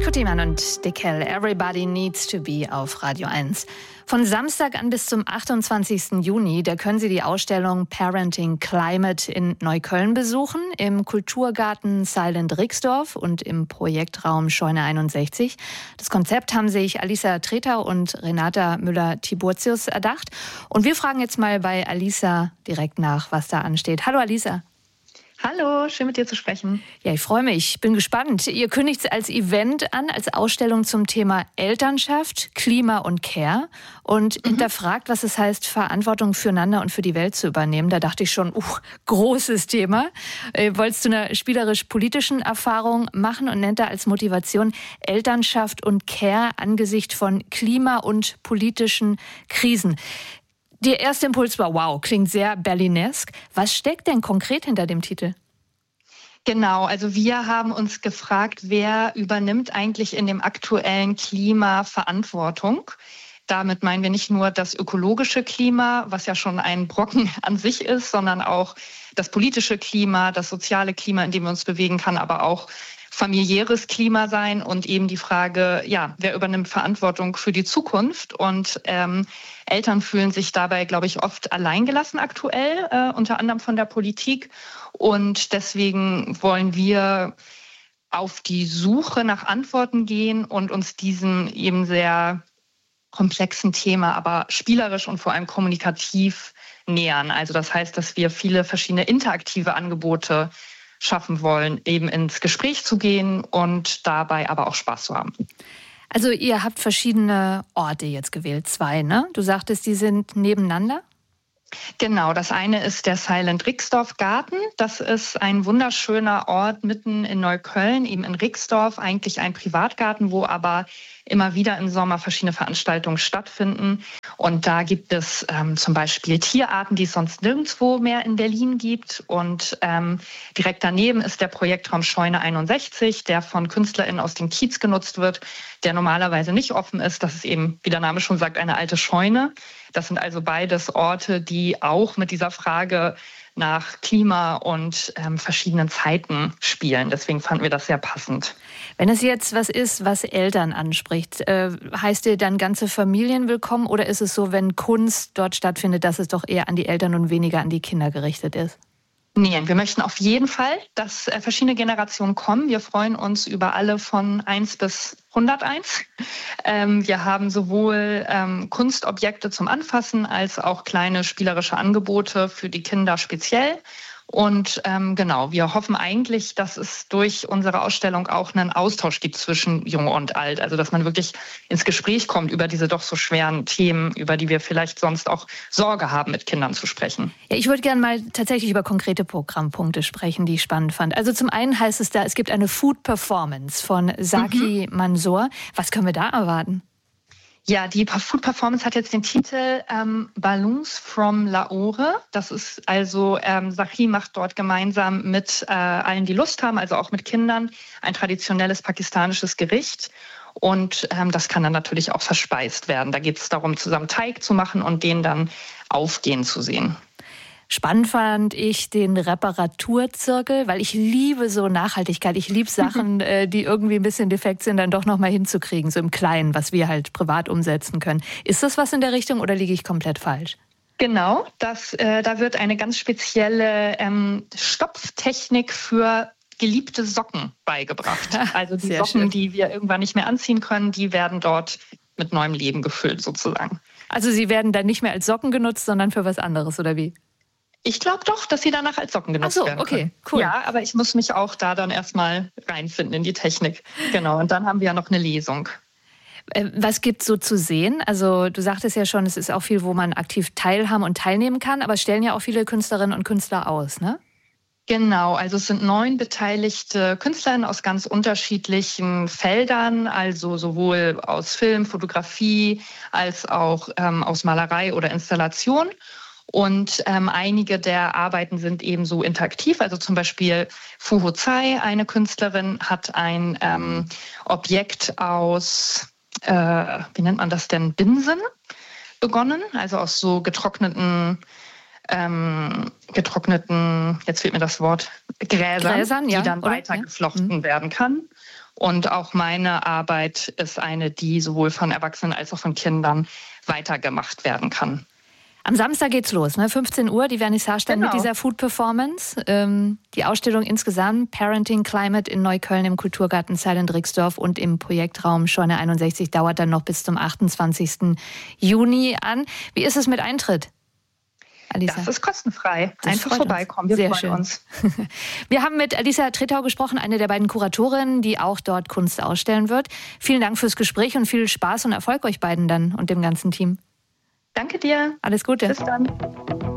Futtimann und Dickel, Everybody Needs to Be auf Radio 1. Von Samstag an bis zum 28. Juni, da können Sie die Ausstellung Parenting Climate in Neukölln besuchen, im Kulturgarten Silent Rixdorf und im Projektraum Scheune 61. Das Konzept haben sich Alisa Treter und Renata Müller-Tiburtius erdacht. Und wir fragen jetzt mal bei Alisa direkt nach, was da ansteht. Hallo Alisa. Hallo, schön mit dir zu sprechen. Ja, ich freue mich, bin gespannt. Ihr kündigt es als Event an, als Ausstellung zum Thema Elternschaft, Klima und Care und hinterfragt, was es heißt, Verantwortung füreinander und für die Welt zu übernehmen. Da dachte ich schon, großes Thema. Wolltest du eine spielerisch-politischen Erfahrung machen und nennt da als Motivation Elternschaft und Care angesichts von Klima- und politischen Krisen. Der erste Impuls war, wow, klingt sehr berlinesk. Was steckt denn konkret hinter dem Titel? Genau, also wir haben uns gefragt, wer übernimmt eigentlich in dem aktuellen Klima Verantwortung? Damit meinen wir nicht nur das ökologische Klima, was ja schon ein Brocken an sich ist, sondern auch das politische Klima, das soziale Klima, in dem wir uns bewegen, kann aber auch familiäres Klima sein und eben die Frage, ja, wer übernimmt Verantwortung für die Zukunft? Und Eltern fühlen sich dabei, glaube ich, oft alleingelassen aktuell, unter anderem von der Politik. Und deswegen wollen wir auf die Suche nach Antworten gehen und uns diesem eben sehr komplexen Thema, aber spielerisch und vor allem kommunikativ nähern. Also das heißt, dass wir viele verschiedene interaktive Angebote schaffen wollen, eben ins Gespräch zu gehen und dabei aber auch Spaß zu haben. Also ihr habt verschiedene Orte jetzt gewählt, 2, ne? Du sagtest, die sind nebeneinander? Genau, das eine ist der Silent Rixdorf Garten. Das ist ein wunderschöner Ort mitten in Neukölln, eben in Rixdorf, eigentlich ein Privatgarten, wo aber immer wieder im Sommer verschiedene Veranstaltungen stattfinden. Und da gibt es zum Beispiel Tierarten, die es sonst nirgendwo mehr in Berlin gibt. Und direkt daneben ist der Projektraum Scheune 61, der von KünstlerInnen aus dem Kiez genutzt wird, der normalerweise nicht offen ist. Das ist eben, wie der Name schon sagt, eine alte Scheune. Das sind also beides Orte, die auch mit dieser Frage nach Klima und verschiedenen Zeiten spielen. Deswegen fanden wir das sehr passend. Wenn es jetzt was ist, was Eltern anspricht, heißt ihr dann ganze Familien willkommen oder ist es so, wenn Kunst dort stattfindet, dass es doch eher an die Eltern und weniger an die Kinder gerichtet ist? Nee, wir möchten auf jeden Fall, dass verschiedene Generationen kommen. Wir freuen uns über alle von 1 bis 101. Wir haben sowohl Kunstobjekte zum Anfassen als auch kleine spielerische Angebote für die Kinder speziell. Und genau, wir hoffen eigentlich, dass es durch unsere Ausstellung auch einen Austausch gibt zwischen Jung und Alt. Also dass man wirklich ins Gespräch kommt über diese doch so schweren Themen, über die wir vielleicht sonst auch Sorge haben, mit Kindern zu sprechen. Ja, ich würde gerne mal tatsächlich über konkrete Programmpunkte sprechen, die ich spannend fand. Also zum einen heißt es da, es gibt eine Food Performance von Zaki Mansour. Was können wir da erwarten? Ja, die Food Performance hat jetzt den Titel Balloons from Lahore. Das ist also, Zaki macht dort gemeinsam mit allen, die Lust haben, also auch mit Kindern, ein traditionelles pakistanisches Gericht. Und das kann dann natürlich auch verspeist werden. Da geht es darum, zusammen Teig zu machen und den dann aufgehen zu sehen. Spannend fand ich den Reparaturzirkel, weil ich liebe so Nachhaltigkeit. Ich liebe Sachen, die irgendwie ein bisschen defekt sind, dann doch noch mal hinzukriegen, so im Kleinen, was wir halt privat umsetzen können. Ist das was in der Richtung oder liege ich komplett falsch? Genau, da wird eine ganz spezielle Stopftechnik für geliebte Socken beigebracht. Also die Socken, schön, die wir irgendwann nicht mehr anziehen können, die werden dort mit neuem Leben gefüllt sozusagen. Also sie werden dann nicht mehr als Socken genutzt, sondern für was anderes, oder wie? Ich glaube doch, dass sie danach als Socken genutzt werden können. Okay, cool. Ja, aber ich muss mich auch da dann erstmal reinfinden in die Technik. Genau, und dann haben wir ja noch eine Lesung. Was gibt es so zu sehen? Also du sagtest ja schon, es ist auch viel, wo man aktiv teilhaben und teilnehmen kann, aber es stellen ja auch viele Künstlerinnen und Künstler aus, ne? Genau, also es sind 9 beteiligte KünstlerInnen aus ganz unterschiedlichen Feldern, also sowohl aus Film, Fotografie als auch aus Malerei oder Installation. Und einige der Arbeiten sind eben so interaktiv. Also zum Beispiel Fu Ho Tsai, eine Künstlerin, hat ein Objekt aus, wie nennt man das denn, Binsen begonnen. Also aus so getrockneten, jetzt fehlt mir das Wort, Gräsern, ja, die dann weiter geflochten werden kann. Und auch meine Arbeit ist eine, die sowohl von Erwachsenen als auch von Kindern weitergemacht werden kann. Am Samstag geht's los, ne? 15 Uhr, die Vernissage dann mit dieser Food Performance. Die Ausstellung insgesamt, Parenting Climate in Neukölln im Kulturgarten Silent Rixdorf und im Projektraum Scheune 61 dauert dann noch bis zum 28. Juni an. Wie ist es mit Eintritt? Alisa? Das ist kostenfrei. Einfach vorbeikommen. Wir freuen uns. Wir haben mit Alisa Tretau gesprochen, eine der beiden Kuratorinnen, die auch dort Kunst ausstellen wird. Vielen Dank fürs Gespräch und viel Spaß und Erfolg euch beiden dann und dem ganzen Team. Danke dir. Alles Gute. Bis dann.